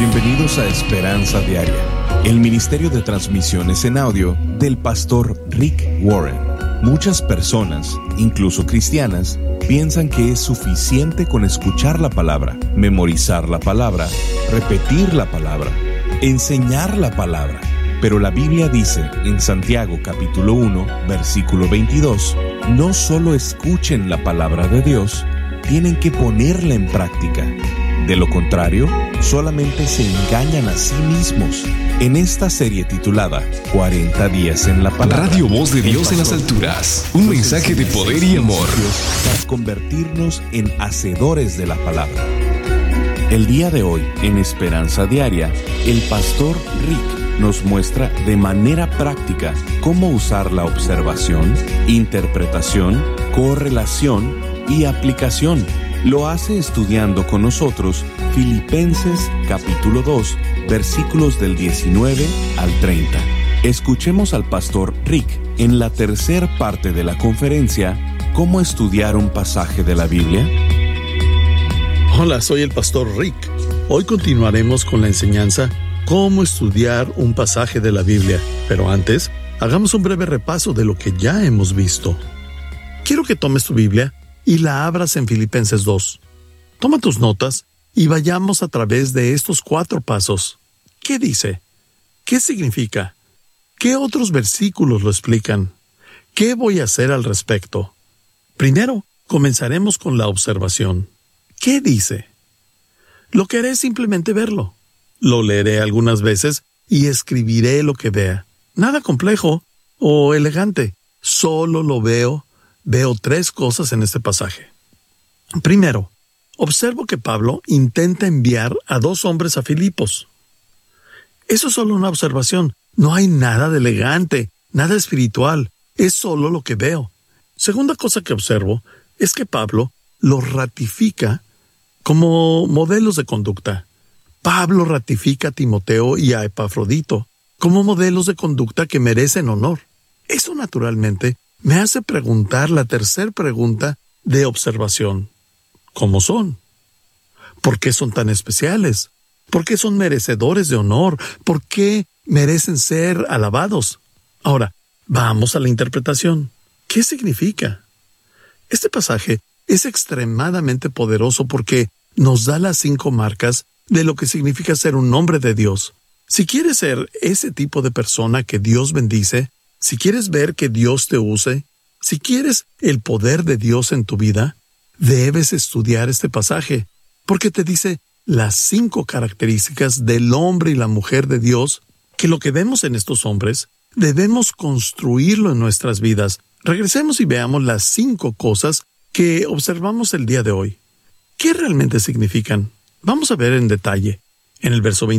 Bienvenidos a Esperanza Diaria, el ministerio de transmisiones en audio del pastor Rick Warren. Muchas personas, incluso cristianas, piensan que es suficiente con escuchar la palabra, memorizar la palabra, repetir la palabra, enseñar la palabra. Pero la Biblia dice en Santiago capítulo 1, versículo 22, no solo escuchen la palabra de Dios, tienen que ponerla en práctica. De lo contrario, solamente se engañan a sí mismos. En esta serie titulada 40 días en la palabra, Radio Voz de Dios en las alturas. Un mensaje de poder y amor para convertirnos en hacedores de la palabra. El día de hoy, en Esperanza Diaria, el pastor Rick nos muestra de manera práctica cómo usar la observación, interpretación, correlación y aplicación. Lo hace estudiando con nosotros Filipenses capítulo 2, versículos del 19 al 30. Escuchemos al pastor Rick en la tercera parte de la conferencia ¿Cómo estudiar un pasaje de la Biblia? Hola, soy el pastor Rick. Hoy continuaremos con la enseñanza ¿Cómo estudiar un pasaje de la Biblia? Pero antes, hagamos un breve repaso de lo que ya hemos visto. Quiero que tomes tu Biblia y la abras en Filipenses 2. Toma tus notas y vayamos a través de estos 4 pasos. ¿Qué dice? ¿Qué significa? ¿Qué otros versículos lo explican? ¿Qué voy a hacer al respecto? Primero, comenzaremos con la observación. ¿Qué dice? Lo que haré es simplemente verlo. Lo leeré algunas veces y escribiré lo que vea. Nada complejo o elegante. Solo lo veo. Veo 3 cosas en este pasaje. Primero, observo que Pablo intenta enviar a 2 hombres a Filipos. Eso es solo una observación. No hay nada de elegante, nada espiritual. Es solo lo que veo. Segunda cosa que observo es que Pablo los ratifica como modelos de conducta. Pablo ratifica a Timoteo y a Epafrodito como modelos de conducta que merecen honor. Eso naturalmente me hace preguntar la tercera pregunta de observación. ¿Cómo son? ¿Por qué son tan especiales? ¿Por qué son merecedores de honor? ¿Por qué merecen ser alabados? Ahora, vamos a la interpretación. ¿Qué significa? Este pasaje es extremadamente poderoso porque nos da las 5 marcas de lo que significa ser un hombre de Dios. Si quieres ser ese tipo de persona que Dios bendice, si quieres ver que Dios te use, si quieres el poder de Dios en tu vida, debes estudiar este pasaje, porque te dice las 5 características del hombre y la mujer de Dios, que lo que vemos en estos hombres, debemos construirlo en nuestras vidas. Regresemos y veamos las 5 cosas que observamos el día de hoy. ¿Qué realmente significan? Vamos a ver en detalle. En el verso